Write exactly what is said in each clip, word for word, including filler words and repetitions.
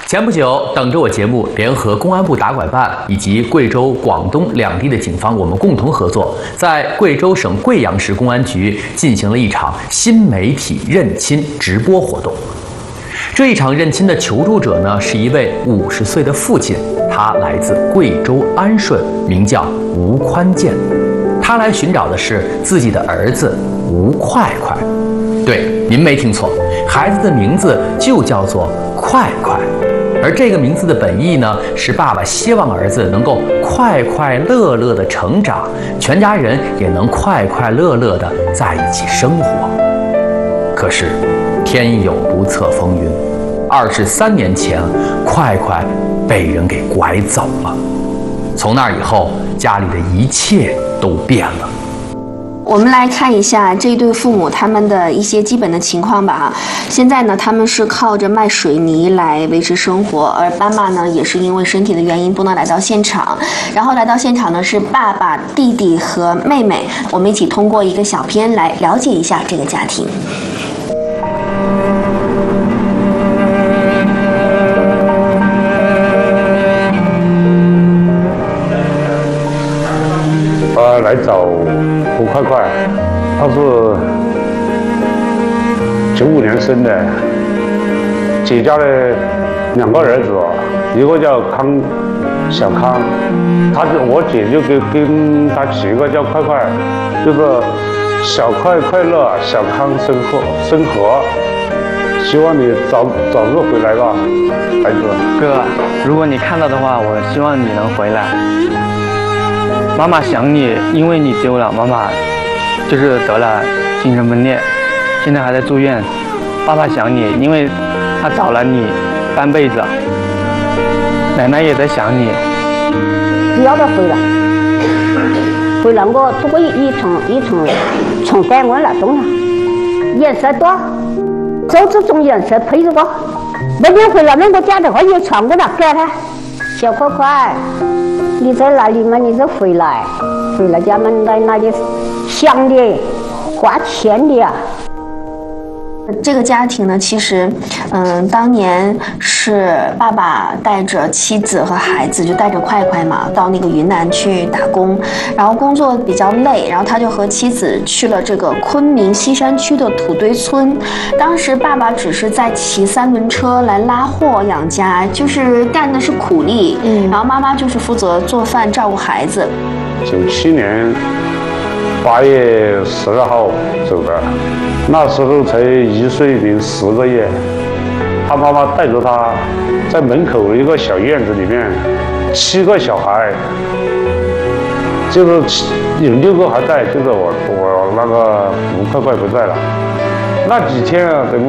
前不久，等着我节目联合公安部打拐办以及贵州、广东两地的警方，我们共同合作，在贵州省贵阳市公安局进行了一场新媒体认亲直播活动。这一场认亲的求助者呢，是一位五十岁的父亲，他来自贵州安顺，名叫吴宽建。他来寻找的是自己的儿子吴快快。对，您没听错，孩子的名字就叫做快快。而这个名字的本意呢，是爸爸希望儿子能够快快乐乐的成长，全家人也能快快乐乐的在一起生活。可是，天有不测风云，二十三年前，快快被人给拐走了。从那以后，家里的一切都变了。 我们来看一下这对父母他们的一些基本的情况吧。现在呢，他们是靠着卖水泥来维持生活，而妈妈呢也是因为身体的原因不能来到现场。然后来到现场呢是爸爸、弟弟和妹妹。我们一起通过一个小片来了解一下这个家庭。 我来找吴快快，他是九五年生的，姐家的两个儿子，一个叫康小康，他就我姐就给跟他起一个叫快快，就是小快快乐，小康生活生活。希望你早早日回来吧，孩子。 哥，如果你看到的话，我希望你能回来。妈妈想你，因为你丢了，妈妈就是得了精神分裂，现在还在住院。爸爸想你，因为他找了你半辈子。奶奶也在想你。 只要他回来，回来我如果一从一从从三温了中了，颜色多，走这种颜色配着我，每天回来那个家的话也传过来给他，小快快。你在哪里嘛？你就回来，回来家们在那里想的，花钱的啊。 这个家庭呢，其实，嗯，当年是爸爸带着妻子和孩子，就带着快快嘛，到那个云南去打工，然后工作比较累，然后他就和妻子去了这个昆明西山区的土堆村。当时爸爸只是在骑三轮车来拉货养家，就是干的是苦力，嗯，然后妈妈就是负责做饭照顾孩子。 九七年八月十二号走的。那时候才一岁零十个月，他妈妈带着他在门口一个小院子里面，七个小孩，就是有六个还在，就是我我那个吴快快不在了。那几天啊，怎么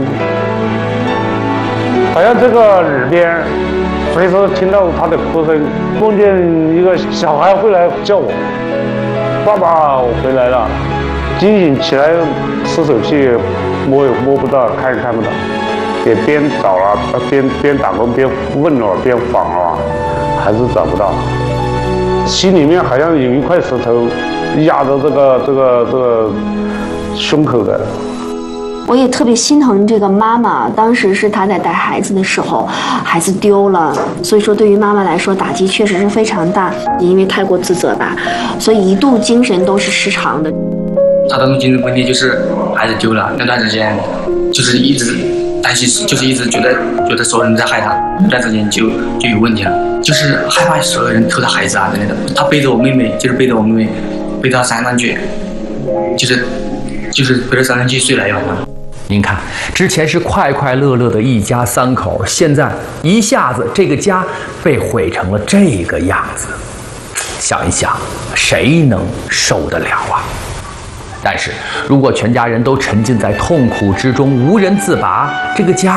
好像这个耳边随时听到他的哭声，梦见一个小孩会来叫我，爸爸，我回来了。惊醒起来，吃手气摸也摸不到，看也看不到，也边找了，边边打工边问了，边访了，还是找不到。心里面好像有一块石头压着这个这个这个胸口的。 我也特别心疼这个妈妈，当时是她在带孩子的时候，孩子丢了，所以说对于妈妈来说打击确实是非常大，因为太过自责吧，所以一度精神都是失常的。 他的精神分裂就是孩子丢了，那段时间就是一直担心，就是一直觉得觉得所有人在害他，那段时间就就有问题了，就是害怕所有人偷他孩子啊之类的。他背着我妹妹，就是背着我妹妹背到山上去，就是就是背到山上去睡了一晚上。 您看，之前是快快乐乐的一家三口，现在一下子这个家被毁成了这个样子，想一想，谁能受得了啊？但是如果全家人都沉浸在痛苦之中，无人自拔，这个家